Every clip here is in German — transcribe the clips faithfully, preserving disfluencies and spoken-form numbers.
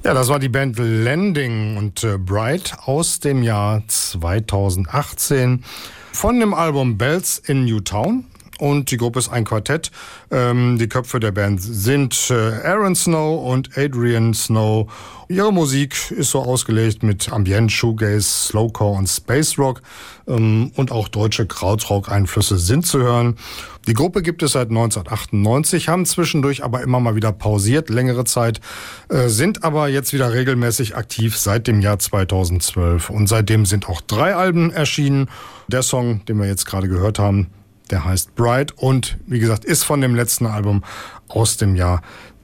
Ja, das war die Band Landing und äh, Bright aus dem Jahr zweitausendachtzehn von dem Album Bells in Newtown. Und die Gruppe ist ein Quartett. Ähm, die Köpfe der Band sind äh, Aaron Snow und Adrian Snow. Ihre Musik ist so ausgelegt mit Ambient, Shoegaze, Slowcore und Space Rock. Ähm, und auch deutsche Krautrock-Einflüsse sind zu hören. Die Gruppe gibt es seit neunzehnhundertachtundneunzig, haben zwischendurch aber immer mal wieder pausiert, längere Zeit, äh, sind aber jetzt wieder regelmäßig aktiv seit dem Jahr zweitausendzwölf. Und seitdem sind auch drei Alben erschienen. Der Song, den wir jetzt gerade gehört haben, der heißt Bright und, wie gesagt, ist von dem letzten Album aus dem Jahr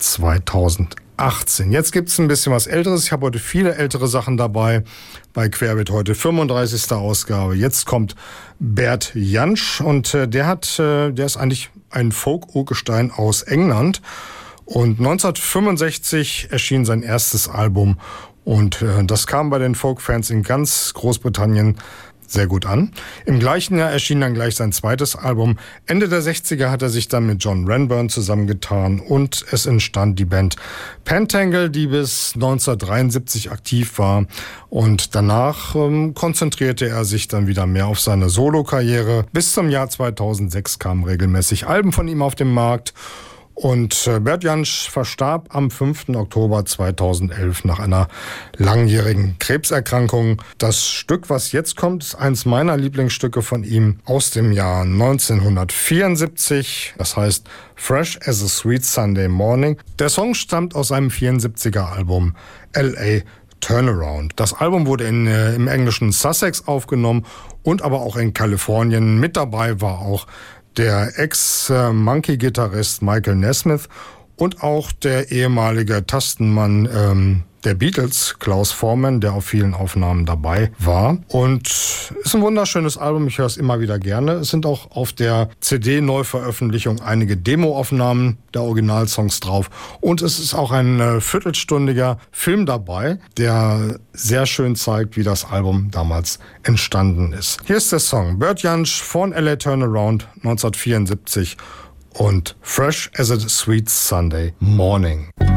zweitausendachtzehn. Jetzt gibt es ein bisschen was Älteres. Ich habe heute viele ältere Sachen dabei. Bei Querbeet heute fünfunddreißigste Ausgabe. Jetzt kommt Bert Jansch und äh, der hat, äh, der ist eigentlich ein Folk-Urgestein aus England. Und neunzehnhundertfünfundsechzig erschien sein erstes Album. Und äh, das kam bei den Folk-Fans in ganz Großbritannien sehr gut an. Im gleichen Jahr erschien dann gleich sein zweites Album. Ende der sechziger hat er sich dann mit John Renburn zusammengetan und es entstand die Band Pentangle, die bis neunzehnhundertdreiundsiebzig aktiv war. Und danach ähm, konzentrierte er sich dann wieder mehr auf seine Solokarriere. Bis zum Jahr zweitausendsechs kamen regelmäßig Alben von ihm auf den Markt. Und Bert Jansch verstarb am fünften Oktober zweitausendelf nach einer langjährigen Krebserkrankung. Das Stück, was jetzt kommt, ist eins meiner Lieblingsstücke von ihm aus dem Jahr neunzehnhundertvierundsiebzig. Das heißt Fresh as a Sweet Sunday Morning. Der Song stammt aus seinem vierundsiebziger Album L A Turnaround. Das Album wurde in, äh, im englischen Sussex aufgenommen und aber auch in Kalifornien. Mit dabei war auch der Ex-Monkey-Gitarrist Michael Nesmith und auch der ehemalige Tastenmann ähm, der Beatles, Klaus Voormann, der auf vielen Aufnahmen dabei war. Und ist ein wunderschönes Album, ich höre es immer wieder gerne. Es sind auch auf der C D-Neuveröffentlichung einige Demo-Aufnahmen der Originalsongs drauf. Und es ist auch ein äh, viertelstündiger Film dabei, der sehr schön zeigt, wie das Album damals entstanden ist. Hier ist der Song Bert Jansch von L A Turnaround neunzehnhundertvierundsiebzig und Fresh as a Sweet Sunday Morning.